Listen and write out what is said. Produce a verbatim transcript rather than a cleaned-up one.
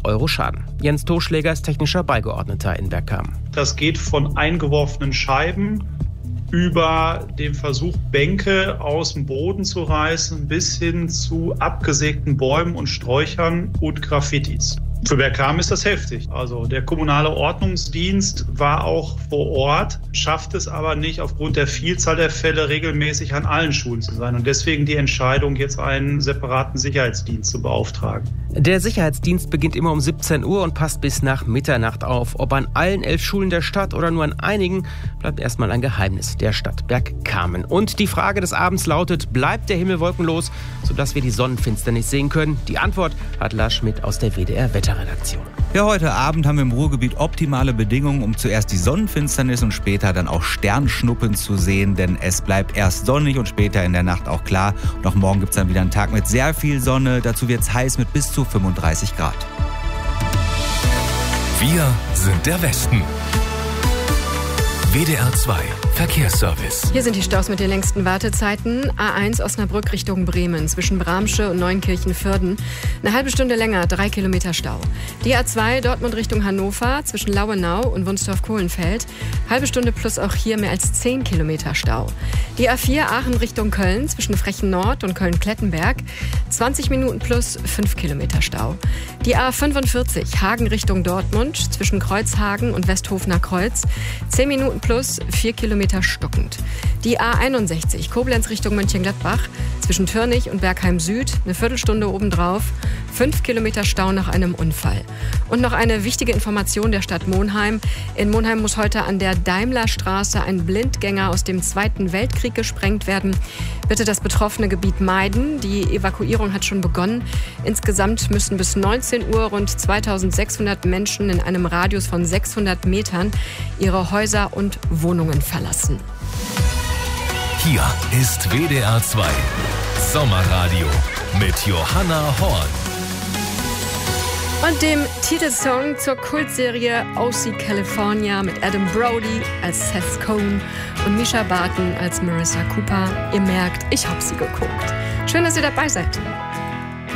Euro Schaden. Jens Toschläger ist technischer Beigeordneter in Bergkamen. Das geht von eingeworfenen Scheiben über den Versuch, Bänke aus dem Boden zu reißen, bis hin zu abgesägten Bäumen und Sträuchern und Graffitis. Für Bergkamen ist das heftig. Also der kommunale Ordnungsdienst war auch vor Ort, schafft es aber nicht, aufgrund der Vielzahl der Fälle regelmäßig an allen Schulen zu sein. Und deswegen die Entscheidung, jetzt einen separaten Sicherheitsdienst zu beauftragen. Der Sicherheitsdienst beginnt immer um siebzehn Uhr und passt bis nach Mitternacht auf. Ob an allen elf Schulen der Stadt oder nur an einigen, bleibt erstmal ein Geheimnis der Stadt Bergkamen. Und die Frage des Abends lautet, bleibt der Himmel wolkenlos, sodass wir die Sonnenfinsternis sehen können? Die Antwort hat Lars Schmidt aus der W D R-Wetterredaktion. Ja, heute Abend haben wir im Ruhrgebiet optimale Bedingungen, um zuerst die Sonnenfinsternis und später dann auch Sternschnuppen zu sehen, denn es bleibt erst sonnig und später in der Nacht auch klar. Und auch morgen gibt es dann wieder einen Tag mit sehr viel Sonne, dazu wird es heiß mit bis zu fünfunddreißig Grad. Wir sind der Westen. W D R zwei Verkehrsservice. Hier sind die Staus mit den längsten Wartezeiten. A eins Osnabrück Richtung Bremen zwischen Bramsche und Neunkirchen-Vörden. Eine halbe Stunde länger, drei Kilometer Stau. Die A zwei Dortmund Richtung Hannover zwischen Lauenau und Wunstorf-Kohlenfeld. Halbe Stunde plus auch hier mehr als zehn Kilometer Stau. Die A vier Aachen Richtung Köln zwischen Frechen Nord und Köln-Klettenberg. zwanzig Minuten plus fünf Kilometer Stau. Die A fünfundvierzig Hagen Richtung Dortmund zwischen Kreuzhagen und Westhofener Kreuz. zehn Minuten plus vier Kilometer stockend. Die A einundsechzig Koblenz Richtung Mönchengladbach zwischen Türnich und Bergheim Süd, eine Viertelstunde obendrauf, fünf Kilometer Stau nach einem Unfall. Und noch eine wichtige Information der Stadt Monheim. In Monheim muss heute an der Daimlerstraße ein Blindgänger aus dem Zweiten Weltkrieg gesprengt werden. Bitte das betroffene Gebiet meiden. Die Evakuierung hat schon begonnen. Insgesamt müssen bis neunzehn Uhr rund zweitausendsechshundert Menschen in einem Radius von sechshundert Metern ihre Häuser und Wohnungen verlassen. Hier ist W D R zwei Sommerradio mit Johanna Horn. Und dem Titelsong zur Kultserie O C California mit Adam Brody als Seth Cohen und Mischa Barton als Marissa Cooper. Ihr merkt, ich hab sie geguckt. Schön, dass ihr dabei seid.